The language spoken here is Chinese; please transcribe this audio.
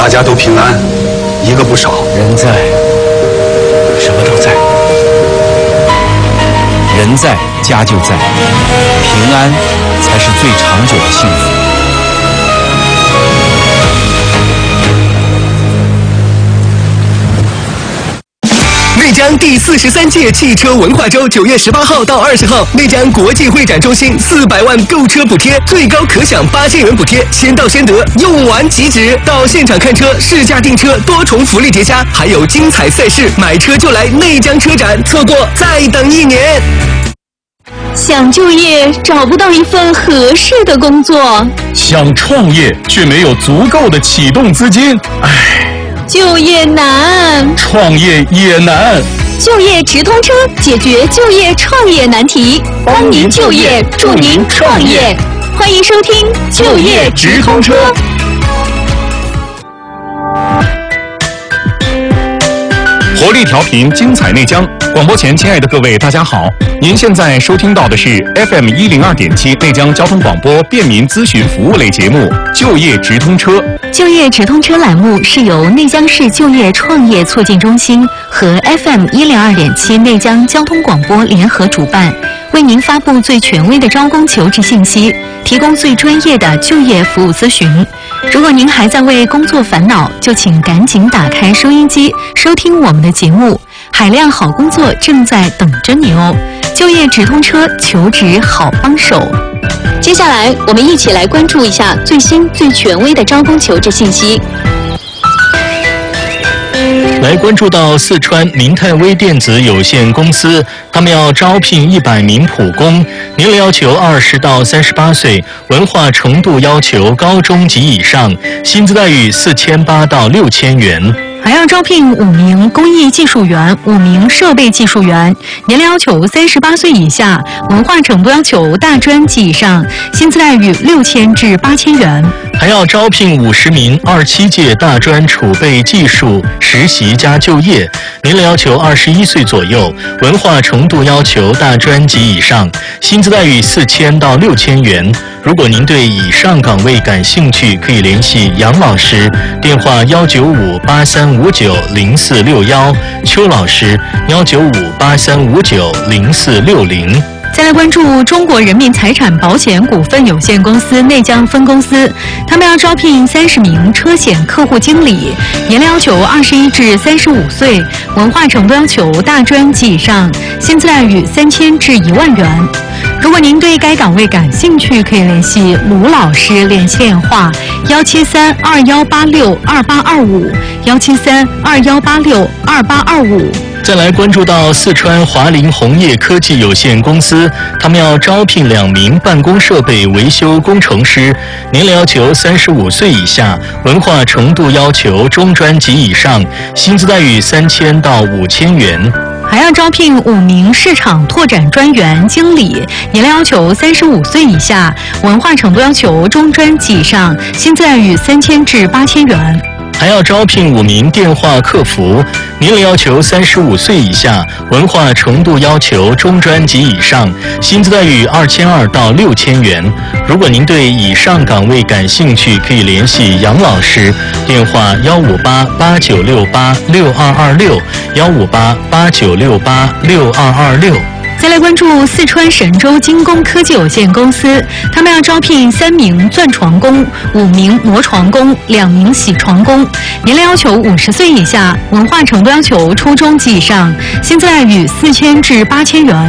大家都平安，一个不少。 人在，什么都在。人在，家就在。平安才是最长久的幸福。 内江第43届汽车文化周9月18号到20号，内江国际会展中心400万购车补贴，最高可享8000元补贴，先到先得，用完即止。到现场看车、试驾订车，多重福利叠加，还有精彩赛事，买车就来内江车展，错过再等1年。 想就业找不到一份合适的工作， 想创业却没有足够的启动资金， 就业难， 创业也难。 就业直通车解决就业创业难题，帮您就业，助您创业。欢迎收听就业直通车。 活力调频，精彩内江。广播前，亲爱的各位，大家好！您现在收听到的是 FM 102.7内江交通广播便民咨询服务类节目《就业直通车》。 就业直通车栏目是由内江市就业创业促进中心和 FM 102.7内江交通广播联合主办，为您发布最权威的招工求职信息，提供最专业的就业服务咨询。如果您还在为工作烦恼，就请赶紧打开收音机，收听我们的节目。海量好工作正在等着你哦！就业直通车，求职好帮手。接下来，我们一起来关注一下最新最权威的招工求职信息。 来关注到四川明泰微电子有限公司，他们要招聘100名普工，年龄要求20到38岁，文化程度要求高中及以上，薪资待遇4800到6000元。 还要招聘5名工艺技术员、5名设备技术员，年龄要求38岁以下，文化程度要求大专及以上，薪资待遇6000至8000元。 还要招聘50名27届大专储备技术实习加就业，年龄要求21岁左右，文化程度要求大专及以上，薪资待遇4000到6000元。如果您对以上岗位感兴趣，可以联系杨老师，电话19583590461，邱老师19583590460。 再来关注中国人民财产保险股份有限公司内江分公司，他们要招聘30名车险客户经理，年龄要求21至35岁，文化程度要求大专及以上，薪资待遇3000至1万元。如果您对该岗位感兴趣，可以联系卢老师，联系电话17321862825，17321862825。 再来关注到四川华林红叶科技有限公司，他们要招聘2名办公设备维修工程师，年龄要求35岁以下，文化程度要求中专及以上，薪资待遇3000到5000元。 还要招聘5名市场拓展专员经理，年龄要求35岁以下，文化程度要求中专及以上，薪资待遇3000至8000元。 还要招聘5名电话客服，年龄要求35岁以下，文化程度要求中专及以上，薪资待遇2200到6000元。如果您对以上岗位感兴趣，可以联系杨老师，电话15889686226，15889686226。 再来关注四川神州精工科技有限公司，他们要招聘3名钻床工、5名磨床工、2名洗床工，年龄要求50岁以下，文化程度要求初中及以上，薪资待遇4000至8000元。